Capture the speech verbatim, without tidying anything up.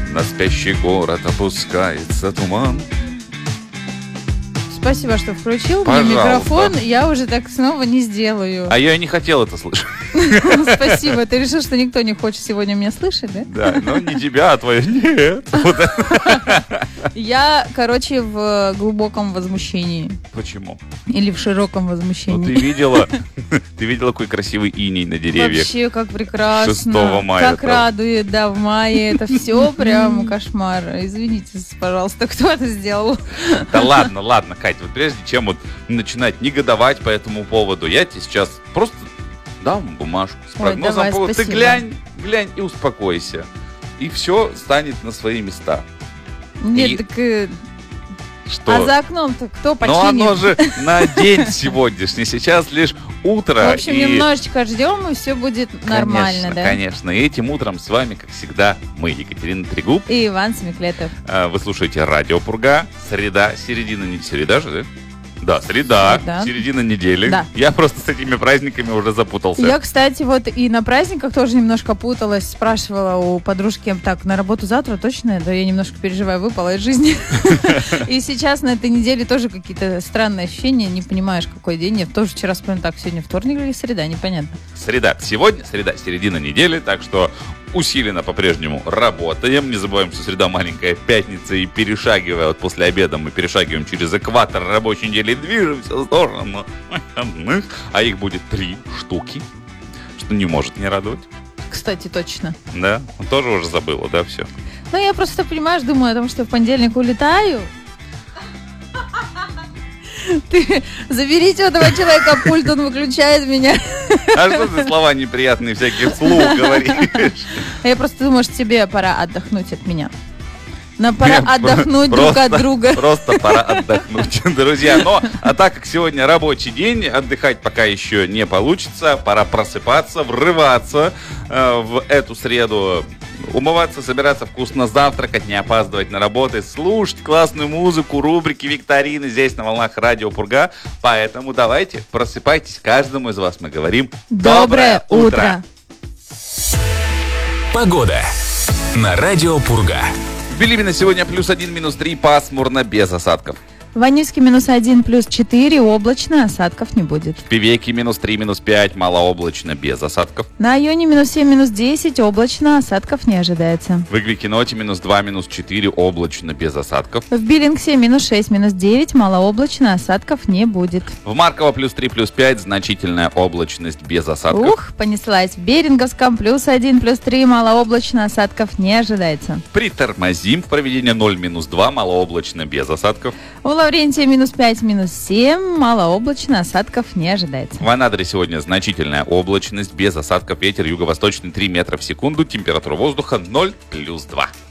На спящий город опускается туман. Спасибо, что включил Пожалуйста. мне микрофон. Я уже так снова не сделаю. А я и не хотел это слышать. Спасибо. Ты решил, что никто не хочет сегодня меня слышать, да? Да, но не тебя, а твое. Нет. Я, короче, в глубоком возмущении. Почему? Или в широком Ну, возмущении. ты видела, ты видела, какой красивый иней на деревьях? Вообще, как прекрасно. шестого мая, Как правда. радует, да, в мае. Это все прям кошмар. Извините, пожалуйста, кто это сделал? Да ладно, ладно, Кать, вот прежде чем вот начинать негодовать по этому поводу, я тебе сейчас просто дам бумажку с Ой, прогнозом давай, по поводу. Ты спасибо. глянь, глянь и успокойся. И все станет на свои места. Нет, И- так... э, Что? А за окном-то кто Но починит? оно же на день сегодняшний. Сейчас лишь утро. В общем, и... немножечко ждем, и все будет нормально, Конечно, да? конечно. И этим утром с вами, как всегда, мы, Екатерина Трегуб. И Иван Смеклетов. А, Вы слушаете Радио Пурга. Среда, середина недели. Среда же, да? Да, среда, Среда. середина недели. Да. Я просто с этими праздниками уже запутался. Я, кстати, вот и на праздниках тоже немножко путалась, спрашивала у подружки, так, на работу завтра точно? Да я немножко переживаю, выпала из жизни. И сейчас на этой неделе тоже какие-то странные ощущения, не понимаешь, какой день. Я тоже вчера вспомнила, так, сегодня вторник или среда, непонятно. Среда. Сегодня среда, середина недели, так что усиленно по-прежнему работаем. Не забываем, что среда маленькая пятница, и перешагивая, вот после обеда мы перешагиваем через экватор рабочей недели, движемся в сторону выходных, а их будет три штуки, что не может не радовать. Кстати, точно. Да? Тоже уже забыла, да, все? Ну, я просто, понимаешь, думаю о том, что в понедельник улетаю. Ты заберите у этого человека пульт, он выключает меня. А что ты слова неприятные всякие вслух говоришь? Я просто думаю, что тебе пора отдохнуть от меня. Нам пора Нет, отдохнуть друг просто- от друга. Просто пора отдохнуть, друзья. Но, а так как сегодня рабочий день, отдыхать пока еще не получится. Пора просыпаться, врываться э, в эту среду, умываться, собираться, вкусно завтракать, не опаздывать на работу, слушать классную музыку, рубрики, викторины здесь на волнах Радио Пурга. Поэтому давайте, просыпайтесь. Каждому из вас мы говорим Доброе утро. Погода на Радио Пурга. В Билибино сегодня плюс один, минус три, пасмурно, без осадков. В Аниске минус один, плюс четыре, облачно, осадков не будет. В Певеке минус три, минус пять, малооблачно, без осадков. На Айоне минус семь, минус десять, облачно, осадков не ожидается. В Игликиноте минус два, минус четыре, облачно, без осадков. В Биллингсе минус шесть, минус девять, малооблачно, осадков не будет. В Марково плюс три, плюс пять, значительная облачность, без осадков. Ух, понеслась. В Беринговском плюс один, плюс три, малооблачно, осадков не ожидается. Притормозим в проведении ноль, минус два, малооблачно, без осадков. У Лаврентия минус пять, минус семь, малооблачно, осадков не ожидается. В Анадыре сегодня значительная облачность, без осадков, ветер юго-восточный три метра в секунду, температура воздуха ноль плюс два.